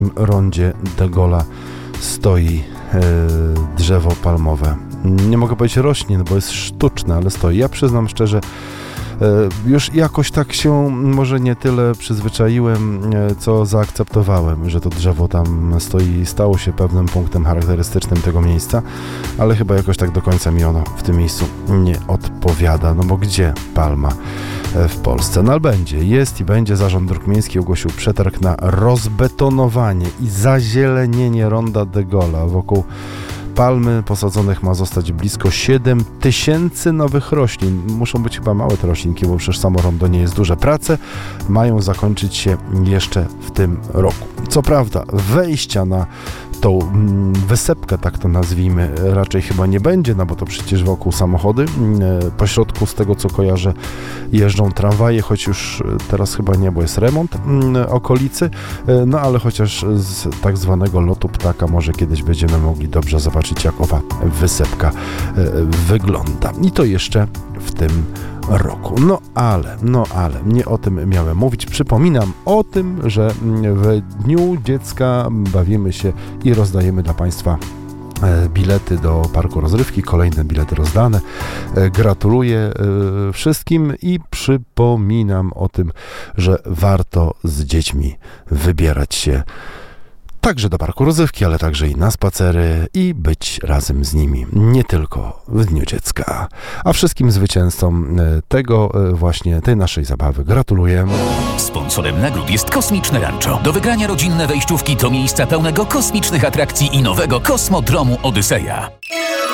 rondzie de Gaulle'a stoi drzewo palmowe. Nie mogę powiedzieć rośnie, bo jest sztuczne, ale stoi. Ja przyznam szczerze, już jakoś tak się może nie tyle przyzwyczaiłem, co zaakceptowałem, że to drzewo tam stoi, stało się pewnym punktem charakterystycznym tego miejsca, ale chyba jakoś tak do końca mi ono w tym miejscu nie odpowiada, no bo gdzie palma w Polsce? No ale jest i będzie. Zarząd Dróg Miejskich ogłosił przetarg na rozbetonowanie i zazielenienie ronda de Gaulle'a. Wokół palmy posadzonych ma zostać blisko 7 000 nowych roślin. Muszą być chyba małe te roślinki, bo przecież samo rondo nie jest duże. Prace mają zakończyć się jeszcze w tym roku. Co prawda wejścia na tą wysepkę, tak to nazwijmy, raczej chyba nie będzie, no bo to przecież wokół samochody. Po środku, z tego co kojarzę, jeżdżą tramwaje, choć już teraz chyba nie, bo jest remont okolicy, no ale chociaż z tak zwanego lotu ptaka może kiedyś będziemy mogli dobrze zobaczyć, jak owa wysepka wygląda. I to jeszcze w tym roku. No ale nie o tym miałem mówić. Przypominam o tym, że w Dniu Dziecka bawimy się i rozdajemy dla Państwa bilety do parku rozrywki, kolejne bilety rozdane. Gratuluję wszystkim i przypominam o tym, że warto z dziećmi wybierać się także do parku rozrywki, ale także i na spacery i być razem z nimi, nie tylko w Dniu Dziecka. A wszystkim zwycięzcom tej naszej zabawy gratuluję. Sponsorem nagród jest Kosmiczne Rancho. Do wygrania rodzinne wejściówki do miejsca pełnego kosmicznych atrakcji i nowego kosmodromu Odyseja.